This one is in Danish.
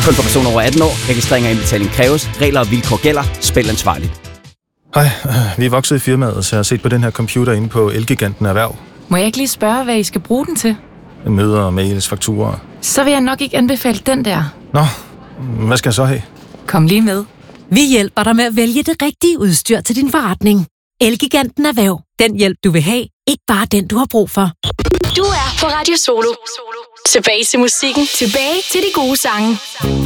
Kun for personer over 18 år. Registrering og indbetaling kræves. Regler og vilkår gælder. Spil ansvarligt. Hej, vi er vokset i firmaet, så jeg har set på den her computer inde på Elgiganten Erhverv. Må jeg ikke lige spørge, hvad I skal bruge den til? Møder, mails, fakturer. Så vil jeg nok ikke anbefale den der. Nå, hvad skal jeg så have? Kom lige med. Vi hjælper dig med at vælge det rigtige udstyr til din forretning. Elgiganten Erhverv. Den hjælp, du vil have. Ikke bare den, du har brug for. Du er på Radio Solo. Tilbage til musikken. Tilbage til de gode sange.